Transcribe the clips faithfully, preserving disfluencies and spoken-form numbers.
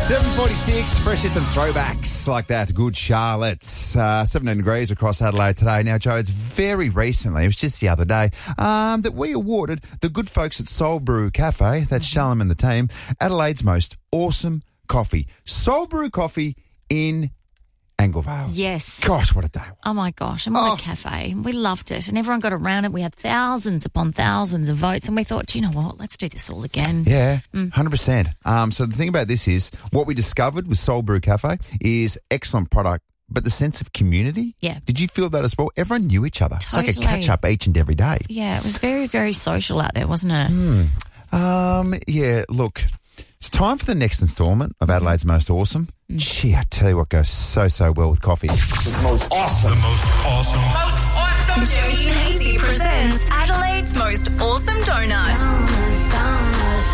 seven forty-six, fresh hits and throwbacks like that. Good Charlotte's. Uh, seventeen degrees across Adelaide today. Now, Joe, it's very recently, it was just the other day, um, that we awarded the good folks at Soul Brew Cafe, that's Shalom and the team, Adelaide's most awesome coffee. Soul Brew Coffee in Anglevale. Yes. Gosh, what a day. Oh, my gosh. And what Oh. a cafe. We loved it. And everyone got around it. We had thousands upon thousands of votes. And we thought, do you know what? Let's do this all again. Yeah, one hundred percent. Um, so the thing about this is, what we discovered with Soul Brew Cafe is excellent product, but the sense of community. Yeah. Did you feel that as well? Everyone knew each other. Totally. It's like a catch-up each and every day. Yeah, it was very, very social out there, wasn't it? Um, yeah, look, it's time for the next instalment of Adelaide's Most Awesome. Gee, I tell you what goes so, so well with coffee. The most awesome. The most awesome. Jody and Hazy presents Adelaide's most awesome donut.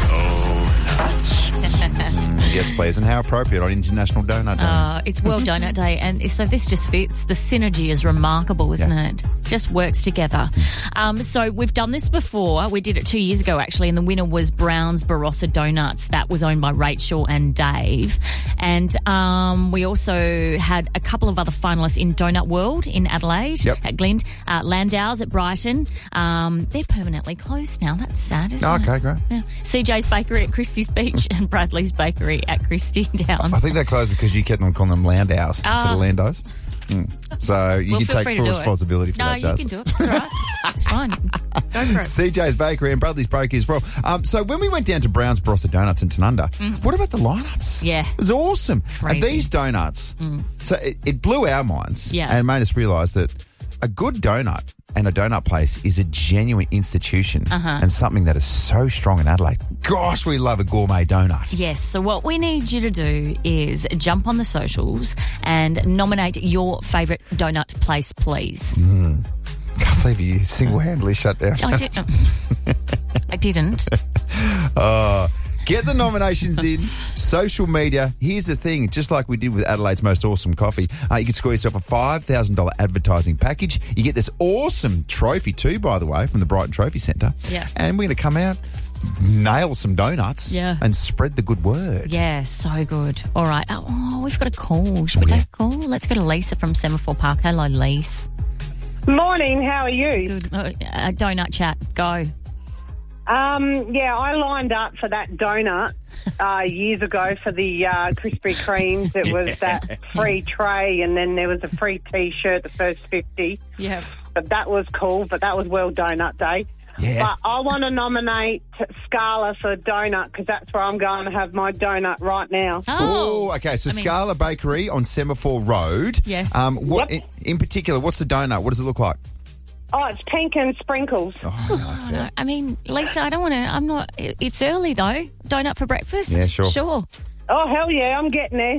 Yes, please. And how appropriate on International Donut Day. Uh, it's World Donut Day, and so this just fits. The synergy is remarkable, isn't Yeah. it? Just works together. Um, so we've done this before. We did it two years ago, actually, and the winner was Brown's Barossa Donuts. That was owned by Rachel and Dave. And um, we also had a couple of other finalists in Donut World in Adelaide, Yep. at Glynde, uh, Landau's at Brighton. Um, they're permanently closed now. That's sad, isn't it? Okay, great. Yeah. C J's Bakery at Christie's Beach and Bradley's Bakery at Christie Downs. I think they closed because you kept on calling them Landau's instead Ah. of Landos. Mm. So you Well, can feel take free to full do it. responsibility for No, that, you Jazz. can do it. It's all right. It's fine. Go for it. C J's Bakery and Bradley's Bakery as well. Um, so when we went down to Brown's Barossa Donuts in Tanunda, what about the lineups? Yeah. It was awesome. Crazy. And these donuts, so it, it blew our minds Yeah. and made us realise that a good donut and a donut place is a genuine institution Uh-huh. and something that is so strong in Adelaide. Gosh, we love a gourmet donut. Yes, so what we need you to do is jump on the socials and nominate your favourite donut place, please. Can't believe you single-handedly shut down. I, did, I didn't. Oh, get the nominations in. Social media. Here's the thing. Just like we did with Adelaide's Most Awesome Coffee, uh, you can score yourself a five thousand dollars advertising package. You get this awesome trophy too, by the way, from the Brighton Trophy Centre. Yeah. And we're going to come out, nail some donuts Yeah. and spread the good word. Yeah, so good. All right. Oh, we've got a call. Should we Oh, yeah. take a call? Let's go to Lisa from Semaphore Park. Hello, Lisa. Morning, how are you? Good. Uh, uh, donut chat. Go. Um, yeah, I lined up for that donut uh, years ago for the uh, Krispy Kremes. It was that free tray, and then there was a free T-shirt, the first fifty. Yeah. But that was cool, but that was World Donut Day. Yeah. But I want to nominate Scala for donut because that's where I'm going to have my donut right now. Oh, okay. So I mean- Scala Bakery on Semaphore Road. Yes. Um, what Yep. in, in particular? What's the donut? What does it look like? Oh, it's pink and sprinkles. Oh, nice. No, Yeah. I mean, Lisa, I don't want to, I'm not, it- it's early though. Donut for breakfast? Yeah, sure. Sure. Oh, hell yeah, I'm getting there.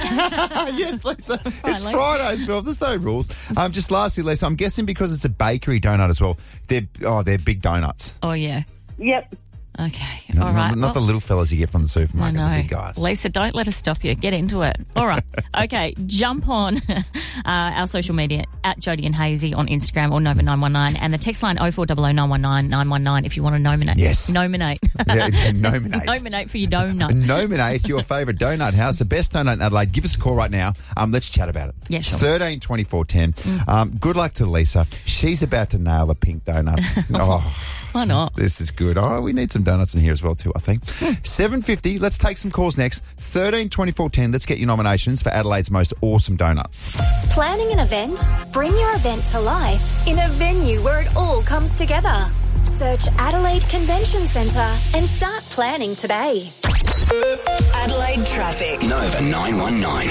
Yes, Lisa. It's Lisa. Friday as well. There's no rules. Um, just lastly, Lisa, I'm guessing because it's a bakery donut as well. They're oh, they're big donuts. Oh, yeah. Yep. Okay. Not, All right. not, not the Well, little fellas you get from the I supermarket, know. the big guys. Lisa, don't let us stop you. Get into it. All right. Okay. Jump on uh, our social media at Jody and Hazy on Instagram or Nova nine one nine and the text line oh four double oh nine one nine nine one nine if you want to nominate. Yes. Nominate. Yeah, nominate. Nominate for your donut. Nominate your favourite donut house, the best donut in Adelaide. Give us a call right now. Um, let's chat about it. Yeah, sure. thirteen twenty-four ten. Um, good luck to Lisa. She's about to nail a pink donut. Oh, Why not? this is good. Oh, we need some donuts in here as well too, I think. seven fifty. Let's take some calls next. thirteen twenty-four ten. Let's get your nominations for Adelaide's most awesome donut. Planning an event? Bring your event to life in a venue where it all comes together. Search Adelaide Convention Centre and start planning today. Adelaide traffic. Nova nine one nine.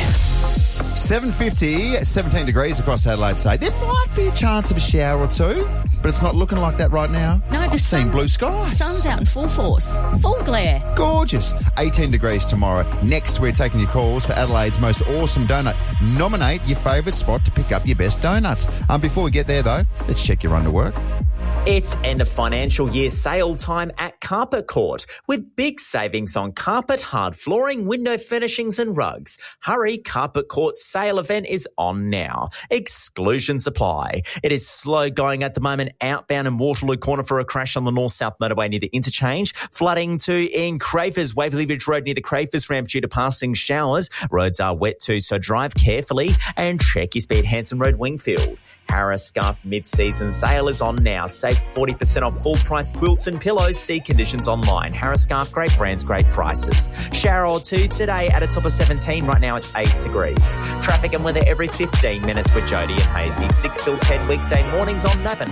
seven fifty, seventeen degrees across Adelaide today. There might be a chance of a shower or two, but it's not looking like that right now. No, the I've sun- seen blue skies. Sun's out in full force. Full glare. Gorgeous. eighteen degrees tomorrow. Next, we're taking your calls for Adelaide's most awesome donut. Nominate your favourite spot to pick up your best donuts. Um, before we get there, though, let's check your underwork. It's end of financial year sale time at at Carpet Court with big savings on carpet, hard flooring, window furnishings and rugs. Hurry, Carpet Court's sale event is on now. Exclusions apply. It is slow going at the moment outbound in Waterloo Corner for a crash on the north-south motorway near the interchange. Flooding too in Crafers, Waverley Ridge Road near the Crafers ramp due to passing showers. Roads are wet too, so drive carefully and check your speed. Hanson Road, Wingfield. Harris Scarf mid-season sale is on now. Save forty percent off full-price quilts and pillows. See conditions online. Harris Scarf, great brands, great prices. Shower or two today at a top of seventeen. Right now it's eight degrees. Traffic and weather every fifteen minutes with Jody and Hazy. six till ten weekday mornings on Nova.